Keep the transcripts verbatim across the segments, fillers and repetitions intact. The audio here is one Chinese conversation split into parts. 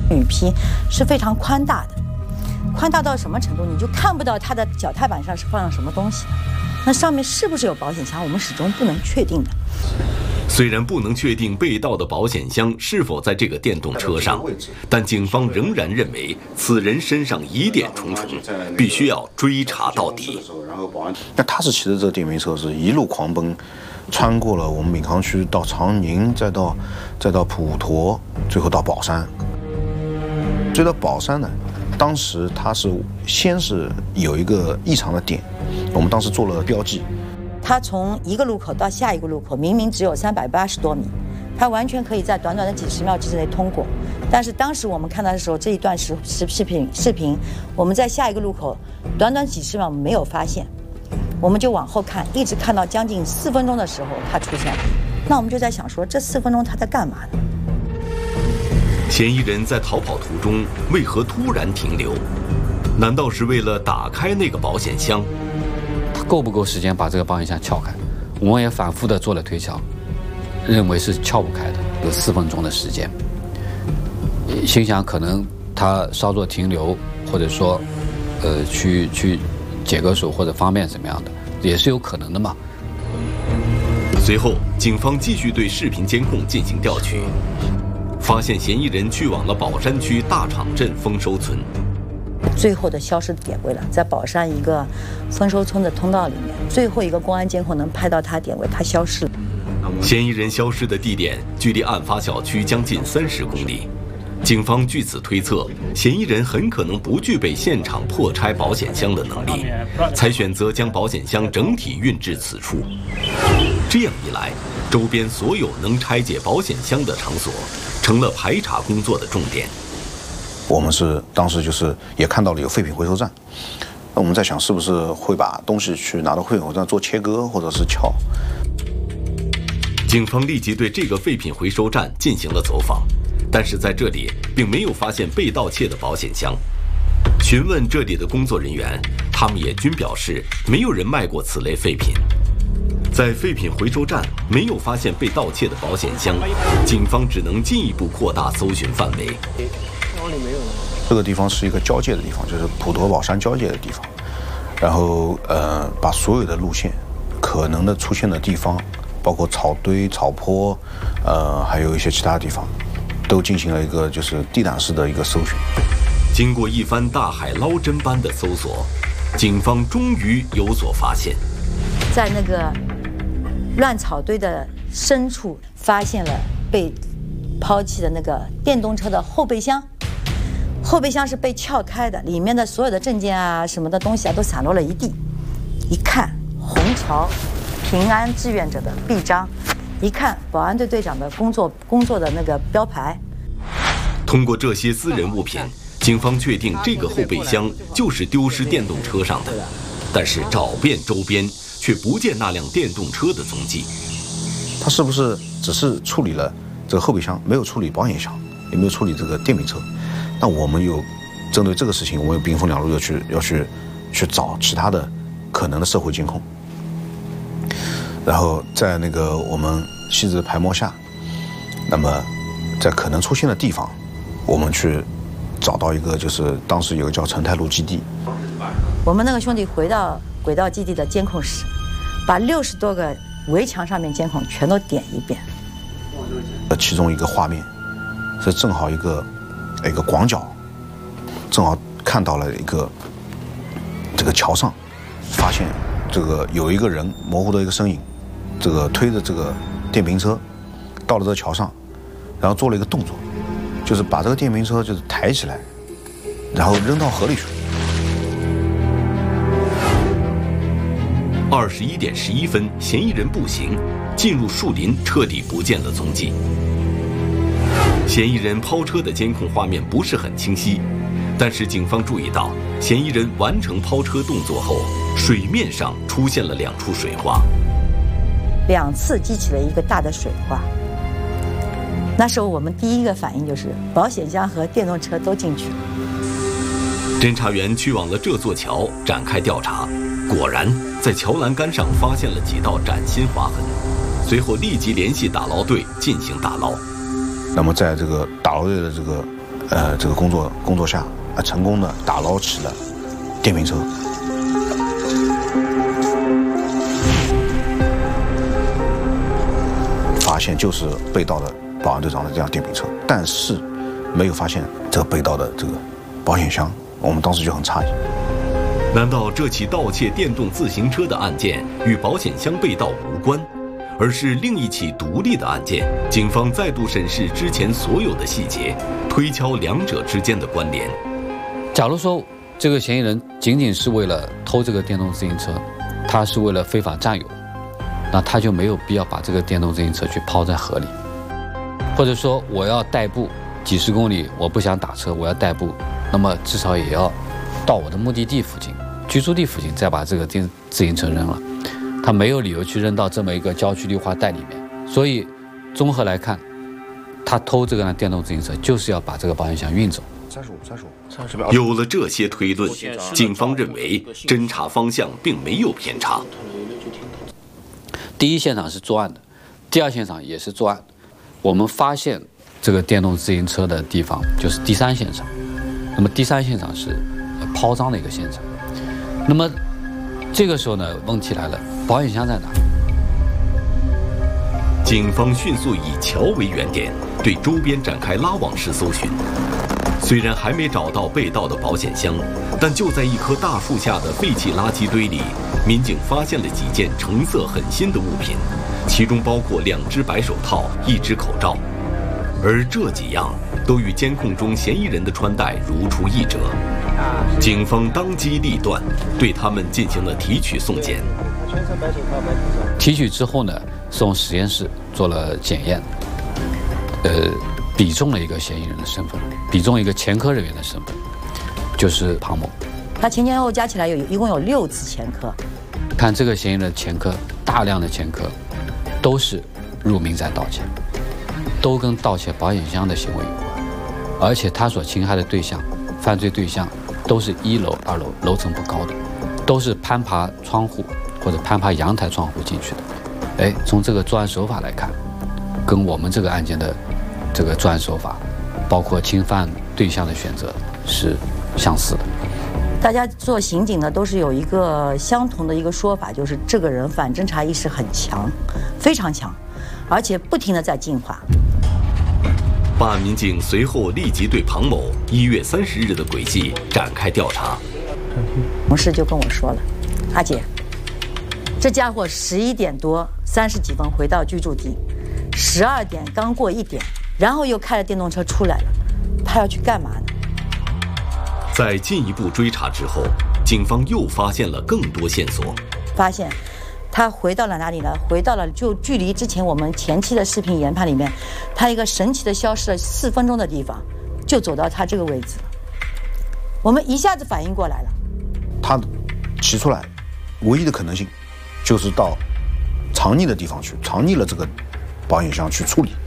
雨披是非常宽大的，宽大到什么程度？你就看不到它的脚踏板上是放了什么东西的。那上面是不是有保险箱？我们始终不能确定的。 虽然不能确定被盗的保险箱是否在这个电动车上，但警方仍然认为此人身上疑点重重，必须要追查到底。 那他是骑着这个电瓶车是一路狂奔，穿过了我们闵行区到长宁，再到再到普陀，最后到宝山。追到宝山呢，当时他是先是有一个异常的点，我们当时做了标记。 他从一个路口到下一个路口，明明只有三百八十多米，他完全可以在短短的几十秒之内通过。但是当时我们看到的时候，这一段视视视频视频，我们在下一个路口，短短几十秒没有发现，我们就往后看，一直看到将近四分钟的时候，他出现了。那我们就在想说，这四分钟他在干嘛呢？ 嫌疑人在逃跑途中为何突然停留？难道是为了打开那个保险箱？ 他够不够时间把这个保险箱撬开？我们也反复的做了推敲，认为是撬不开的，有四分钟的时间。心想可能他稍作停留，或者说，呃，去去解个手或者方便怎么样的，也是有可能的嘛。 随后，警方继续对视频监控进行调取，发现嫌疑人去往了宝山区大场镇丰收村。 最后的消失点位了，在宝山一个丰收村的通道里面，最后一个公安监控能拍到他点位，他消失了。 嫌疑人消失的地点距离案发小区将近三十公里，警方据此推测，嫌疑人很可能不具备现场破拆保险箱的能力，才选择将保险箱整体运至此处。这样一来，周边所有能拆解保险箱的场所，成了排查工作的重点。 我们是当时就是也看到了有废品回收站，那我们在想是不是会把东西去拿到废品回收站做切割或者是撬。 警方立即对这个废品回收站进行了走访，但是在这里并没有发现被盗窃的保险箱。询问这里的工作人员，他们也均表示没有人卖过此类废品。在废品回收站没有发现被盗窃的保险箱，警方只能进一步扩大搜寻范围。 这个地方是一个交界的地方，就是普陀宝山交界的地方。然后呃，把所有的路线可能的出现的地方，包括草堆、草坡，呃，还有一些其他地方，都进行了一个就是地毯式的一个搜寻。 经过一番大海捞针般的搜索，警方终于有所发现。 在那个乱草堆的深处，发现了被抛弃的那个电动车的后备箱。后备箱是被撬开的，里面的所有的证件啊什么的东西啊都散落了一地。一看虹桥平安志愿者的臂章，一看保安队队长的工作工作的那个标牌。 通过这些私人物品，警方确定这个后备箱就是丢失电动车上的，但是找遍周边却不见那辆电动车的踪迹。 他是不是只是处理了这个后备箱，没有处理保险箱，也没有处理这个电瓶车？那我们又针对这个事情，我们有兵分两路，要去要去去找其他的可能的社会监控。然后在那个我们细致排摸下，那么在可能出现的地方，我们去找到一个，就是当时有个叫成泰路基地。 我们那个兄弟回到轨道基地的监控室，把六十多个围墙上面监控全都点一遍。 其中一个画面是正好一个一个广角，正好看到了一个这个桥上，发现这个有一个人模糊的一个身影，这个推着这个电瓶车到了这个桥上，然后做了一个动作，就是把这个电瓶车就是抬起来，然后扔到河里去。 二十一点十一分，嫌疑人步行进入树林，彻底不见了踪迹。嫌疑人抛车的监控画面不是很清晰，但是警方注意到，嫌疑人完成抛车动作后，水面上出现了两处水花， 两次激起了一个大的水花。那时候我们第一个反应就是保险箱和电动车都进去了。 侦查员去往了这座桥展开调查，果然在桥栏杆上发现了几道崭新划痕，随后立即联系打捞队进行打捞。 那么在这个打捞队的这个呃这个工作工作下，呃成功的打捞起了电瓶车。发现就是被盗的保安队长的这辆电瓶车，但是没有发现这个被盗的这个保险箱，我们当时就很诧异。 难道这起盗窃电动自行车的案件与保险箱被盗无关，而是另一起独立的案件？警方再度审视之前所有的细节，推敲两者之间的关联。 假如说这个嫌疑人仅仅是为了偷这个电动自行车，他是为了非法占有，那他就没有必要把这个电动自行车去抛在河里，或者说我要代步几十公里，我不想打车，我要代步，那么至少也要到我的目的地附近、居住地附近再把这个电自行车扔了，他没有理由去扔到这么一个郊区绿化带里面。所以综合来看，他偷这个电动自行车就是要把这个保险箱运走。 三十五，三十五， 三十五。有了这些推论，警方认为侦查方向并没有偏差。 第一现场是作案的，第二现场也是作案。我们发现这个电动自行车的地方就是第三现场，那么第三现场是抛赃的一个现场。那么这个时候呢，问题来了，保险箱在哪？ 警方迅速以桥为原点，对周边展开拉网式搜寻。虽然还没找到被盗的保险箱，但就在一棵大树下的废弃垃圾堆里，民警发现了几件成色很新的物品，其中包括两只白手套、一只口罩，而这几样都与监控中嫌疑人的穿戴如出一辙。警方当机立断，对他们进行了提取送检。 提取之后呢，送实验室做了检验，呃。比中了一个嫌疑人的身份，比中一个前科人员的身份，就是庞某。 他前前后后加起来有一共有六次前科。 看这个嫌疑人的前科，大量的前科，都是入民宅盗窃，都跟盗窃保险箱的行为有关，而且他所侵害的对象，犯罪对象都是一楼、二楼，楼层不高的，都是攀爬窗户或者攀爬阳台窗户进去的。哎，从这个作案手法来看，跟我们这个案件的这个作案手法，包括侵犯对象的选择是相似的。 大家做刑警的都是有一个相同的一个说法，就是这个人反侦查意识很强，非常强，而且不停地在进化。 办案民警随后立即对庞某一月三十日的轨迹展开调查。 同事就跟我说了：“阿姐，这家伙十一点多三十几分回到居住地，十二点刚过一点。”然后又开着电动车出来了，他要去干嘛呢？ 在进一步追查之后，警方又发现了更多线索。 发现他回到了哪里呢？回到了就距离之前我们前期的视频研判里面，他一个神奇的消失了四分钟的地方，就走到他这个位置了。我们一下子反应过来了， 他骑出来，唯一的可能性就是到藏匿的地方去，藏匿了这个保险箱去处理。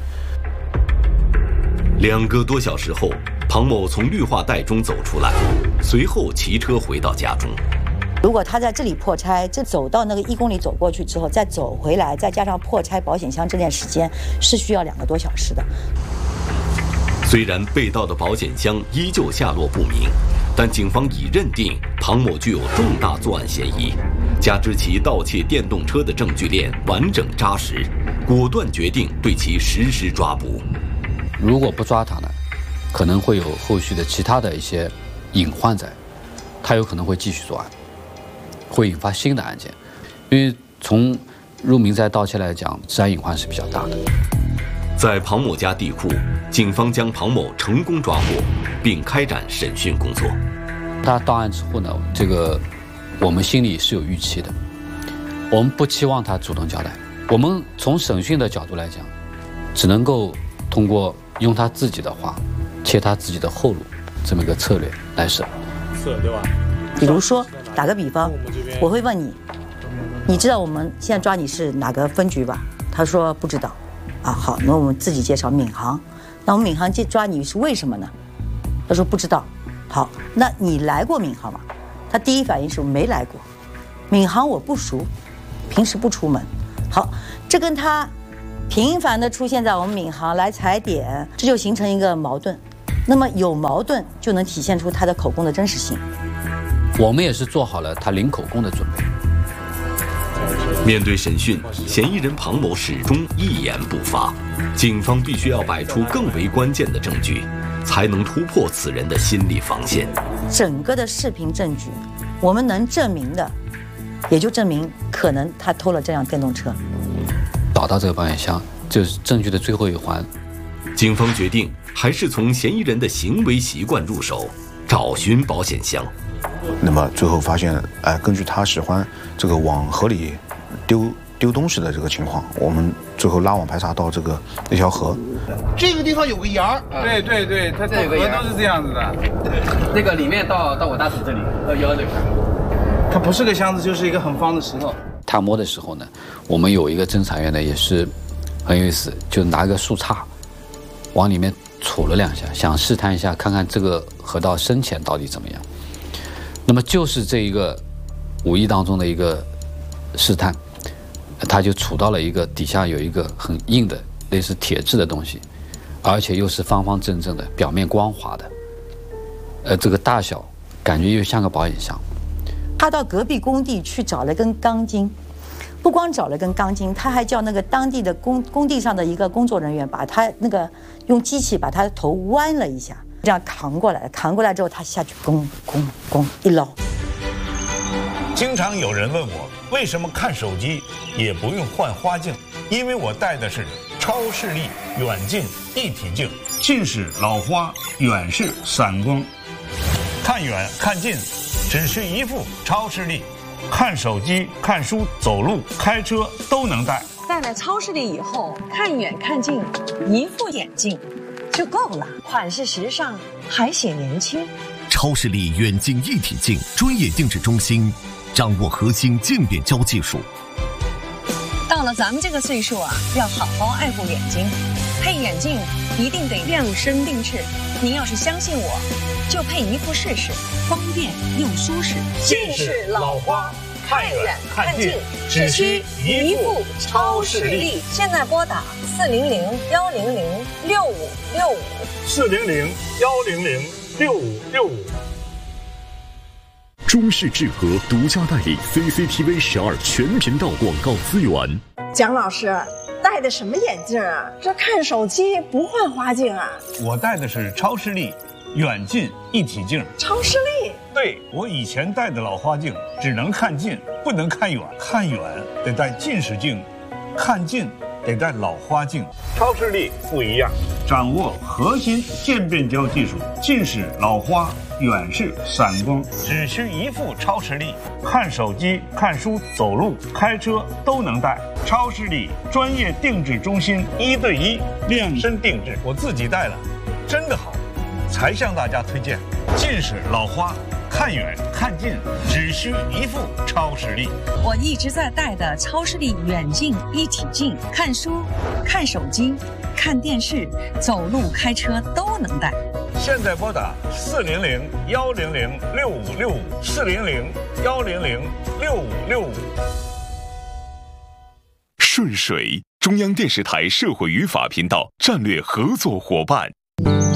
两个多小时后，庞某从绿化带中走出来，随后骑车回到家中。 如果他在这里破拆，这走到那个一公里走过去之后，再走回来，再加上破拆保险箱这段时间，是需要两个多小时的。 虽然被盗的保险箱依旧下落不明，但警方已认定庞某具有重大作案嫌疑，加之其盗窃电动车的证据链完整扎实，果断决定对其实施抓捕。 如果不抓他呢，可能会有后续的其他的一些隐患在，他有可能会继续作案，会引发新的案件。因为从入民宅盗窃来讲，治安隐患是比较大的。 在庞某家地库，警方将庞某成功抓获，并开展审讯工作。 他到案之后呢，这个我们心里是有预期的，我们不期望他主动交代。我们从审讯的角度来讲，只能够通过用他自己的话，切他自己的后路，这么一个策略来审。 是，对吧？ 比如说，打个比方，我会问你，你知道我们现在抓你是哪个分局吧？他说不知道。啊，好，那我们自己介绍闵行。那我们闵行抓你是为什么呢？他说不知道。好，那你来过闵行吗？他第一反应是没来过。闵行我不熟，平时不出门。好，这跟他频繁的出现在我们闵行来踩点，这就形成一个矛盾。 那么有矛盾就能体现出他的口供的真实性。 我们也是做好了他领口供的准备。 面对审讯，嫌疑人庞某始终一言不发，警方必须要摆出更为关键的证据，才能突破此人的心理防线。 整个的视频证据，我们能证明的，也就证明可能他偷了这辆电动车。 找到这个保险箱，这是证据的最后一环。 警方决定还是从嫌疑人的行为习惯入手，找寻保险箱。 那么最后发现，哎，根据他喜欢这个往河里丢丢东西的这个情况，我们最后拉网排查到这个那条河， 这个地方有个沿儿， 对对对，它这河都是这样子的。 那个里面到到我大腿这里到腰这块， 它不是个箱子，就是一个很方的石头。 他摸的时候呢，我们有一个侦查员呢也是很有意思，就拿个树杈往里面杵了两下，想试探一下看看这个河道深浅到底怎么样。那么就是这一个无意当中的一个试探，他就杵到了一个底下有一个很硬的类似铁质的东西，而且又是方方正正的，表面光滑的，呃，这个大小感觉又像个保险箱。 他到隔壁工地去找了根钢筋，不光找了根钢筋，他还叫那个当地的工工地上的一个工作人员把他那个用机器把他的头弯了一下，这样扛过来，扛过来之后他下去咣咣咣一捞。 经常有人问我为什么看手机也不用换花镜，因为我戴的是超视力远近一体镜，近视老花，远视散光，看远看近只需一副超视力，看手机、看书、走路、开车都能戴。 戴了超视力以后，看远看近，一副眼镜就够了，款式时尚，还显年轻。 超视力远近一体镜专业定制中心，掌握核心渐变焦技术。 到了咱们这个岁数啊，要好好爱护眼睛，配眼镜一定得量身定制。您要是相信我，就配一副试试，方便又舒适。 近视老花，看远看近只需一副超视力。 现在拨打四零零幺零零六五六五， 四零零幺零零六五六五。 中视智和独家代理 C C T V 十二全频道广告资源。 蒋老师戴的什么眼镜啊？这看手机不换花镜啊？ 我戴的是超视力远近一体镜。 超视力？ 对，我以前戴的老花镜只能看近，不能看远，看远得戴近视镜，看近得戴老花镜。超视力不一样，掌握核心渐变焦技术，近视老花，远视散光，只需一副超视力，看手机、看书、走路、开车都能戴。超视力专业定制中心，一对一量身定制，我自己戴了，真的好，才向大家推荐。近视老花，看远看近只需一副超视力。 我一直在戴的超视力远近一体镜，看书、看手机、看电视、走路、开车都能戴。 现在拨打四零零幺零零六五六五，四零零幺零零六五六五。 顺水，中央电视台社会与法频道战略合作伙伴。